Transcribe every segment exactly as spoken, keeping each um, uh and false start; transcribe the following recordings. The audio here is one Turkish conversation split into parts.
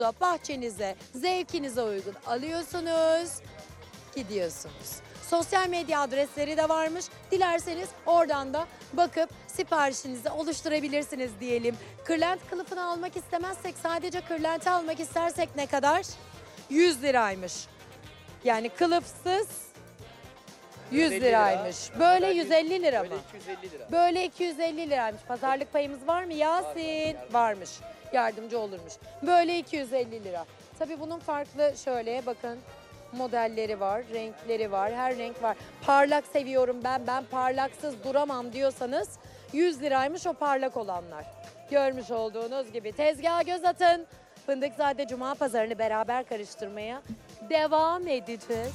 bahçenize, zevkinize uygun alıyorsunuz, gidiyorsunuz. Sosyal medya adresleri de varmış. Dilerseniz oradan da bakıp siparişinizi oluşturabilirsiniz diyelim. Kırlent kılıfını almak istemezsek, sadece kırlenti almak istersek ne kadar? yüz liraymış. Yani kılıfsız yüz liraymış. Böyle yüz elli lira mı? Böyle iki yüz elli lira. Böyle iki yüz elli liraymış. Pazarlık payımız var mı Yasin? Varmış. Yardımcı olurmuş. Böyle iki yüz elli lira. Tabii bunun farklı şöyle bakın modelleri var, renkleri var, her renk var. Parlak seviyorum ben, ben parlaksız duramam diyorsanız yüz liraymış o parlak olanlar. Görmüş olduğunuz gibi tezgaha göz atın. Fındıkzade Cuma Pazarı'nı beraber karıştırmaya devam edeceğiz.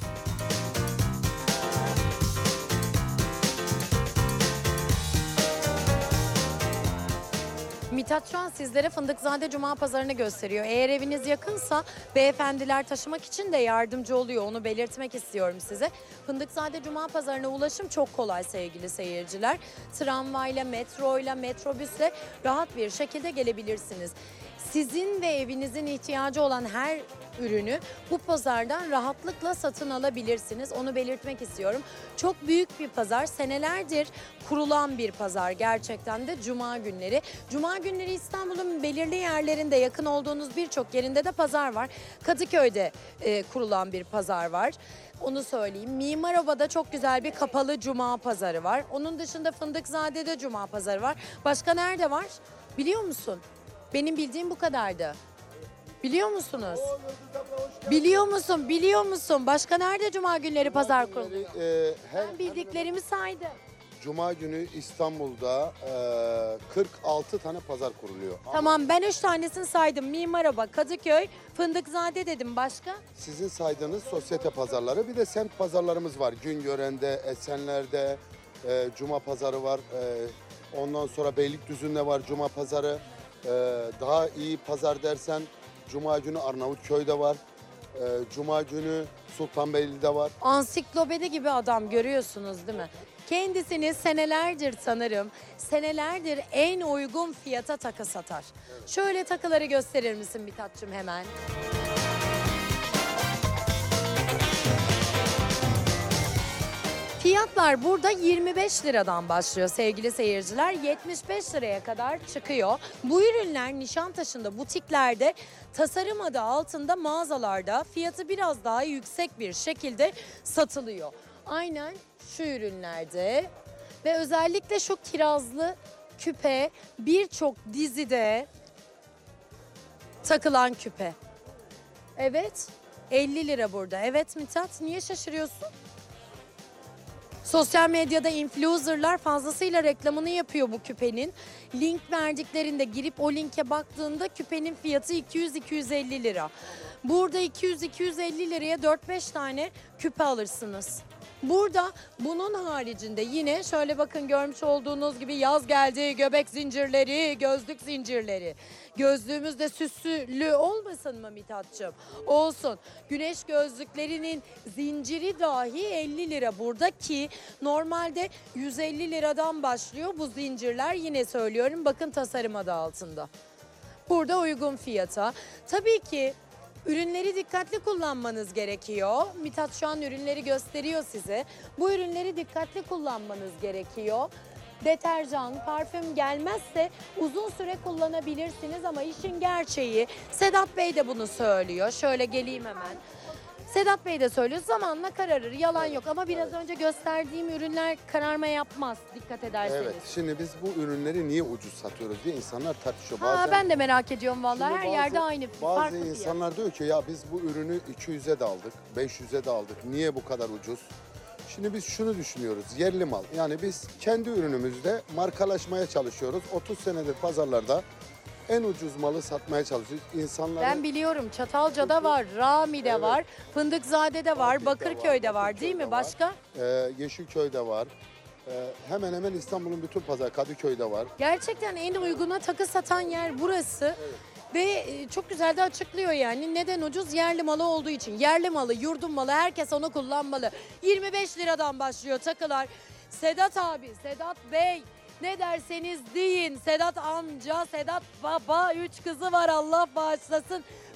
Mithat şu an sizlere Fındıkzade Cuma Pazarı'nı gösteriyor. Eğer eviniz yakınsa beyefendiler taşımak için de yardımcı oluyor. Onu belirtmek istiyorum size. Fındıkzade Cuma Pazarı'na ulaşım çok kolay sevgili seyirciler. Tramvayla, metroyla, metrobüsle rahat bir şekilde gelebilirsiniz. Sizin ve evinizin ihtiyacı olan her ürünü bu pazardan rahatlıkla satın alabilirsiniz. Onu belirtmek istiyorum. Çok büyük bir pazar. Senelerdir kurulan bir pazar gerçekten de Cuma günleri. Cuma günleri İstanbul'un belirli yerlerinde, yakın olduğunuz birçok yerinde de pazar var. Kadıköy'de e, kurulan bir pazar var. Onu söyleyeyim. Mimaroba'da çok güzel bir kapalı Cuma pazarı var. Onun dışında Fındıkzade'de Cuma pazarı var. Başka nerede var? Biliyor musun? Benim bildiğim bu kadardı. Biliyor musunuz? Biliyor musun? Biliyor musun? Başka nerede Cuma günleri pazar kuruluyor? E, her, Ben bildiklerimi saydım. Cuma günü İstanbul'da e, kırk altı tane pazar kuruluyor. Ama Tamam, ben üç tanesini saydım. Mimaraba, Kadıköy, Fındıkzade dedim. Başka? sizin saydığınız sosyete pazarları, bir de semt pazarlarımız var. Güngören'de, Esenler'de e, Cuma pazarı var. E, ondan sonra Beylikdüzü'nde var Cuma pazarı. E, daha iyi pazar dersen Cuma günü Arnavutköy'de var. E, Cuma günü Sultanbeyli'de var. Ansiklopedi gibi adam, görüyorsunuz değil mi? Kendisini senelerdir tanırım. Senelerdir en uygun fiyata takı satar. Şöyle takıları gösterir misin Mithat'cığım hemen? Fiyatlar burada yirmi beş liradan başlıyor sevgili seyirciler. yetmiş beş liraya kadar çıkıyor. Bu ürünler Nişantaşı'nda, butiklerde, tasarım adı altında mağazalarda fiyatı biraz daha yüksek bir şekilde satılıyor. Aynen şu ürünlerde ve özellikle şu kirazlı küpe birçok dizide takılan küpe. Evet, elli lira burada. Evet Mithat, niye şaşırıyorsun? Sosyal medyada influencerlar fazlasıyla reklamını yapıyor bu küpenin. Link verdiklerinde girip o linke baktığında küpenin fiyatı iki yüz iki yüz elli lira. Burada iki yüz iki yüz elli liraya dört beş tane küpe alırsınız. Burada bunun haricinde yine şöyle bakın, görmüş olduğunuz gibi yaz geldi, göbek zincirleri, gözlük zincirleri. Gözlüğümüz de süslü olmasın mı Mithat'cığım? Olsun. Güneş gözlüklerinin zinciri dahi elli lira burada, ki normalde yüz elli liradan başlıyor bu zincirler. Yine söylüyorum, bakın tasarım adı altında. Burada uygun fiyata. Tabii ki ürünleri dikkatli kullanmanız gerekiyor. Mithat şu an ürünleri gösteriyor size. Bu ürünleri dikkatli kullanmanız gerekiyor. Deterjan, parfüm gelmezse uzun süre kullanabilirsiniz ama işin gerçeği, Sedat Bey de bunu söylüyor. Şöyle geleyim hemen. Sedat Bey de söylüyor, zamanla kararır, yalan yok, ama biraz önce gösterdiğim ürünler kararma yapmaz dikkat ederseniz. Evet, şimdi biz bu ürünleri niye ucuz satıyoruz diye insanlar tartışıyor. Ha, ben de merak ediyorum vallahi, Şimdi her bazı- yerde aynı Bazı farklı fiyat. insanlar diyor ki ya biz bu ürünü iki yüze de aldık, beş yüze de aldık. Niye bu kadar ucuz? Şimdi biz şunu düşünüyoruz. Yerli mal. Yani biz kendi ürünümüzde markalaşmaya çalışıyoruz. otuz senedir pazarlarda en ucuz malı satmaya çalışıyoruz. İnsanları Ben biliyorum, Çatalca'da var, Rami'de Evet. var, Fındıkzade'de var, Fatih'te Bakırköy'de var, değil Bakırköy'de mi? var. Başka? e, Yeşilköy'de var. E, hemen hemen İstanbul'un bütün pazar, Kadıköy'de var. Gerçekten en uyguna takı satan yer burası. Ve e, çok güzel de açıklıyor yani. Neden ucuz? Yerli malı olduğu için. Yerli malı, yurdum malı, herkes onu kullanmalı. yirmi beş liradan başlıyor takılar. Sedat abi, Sedat Bey, ne derseniz deyin. Sedat amca, Sedat baba, üç kızı var, Allah bağışlasın.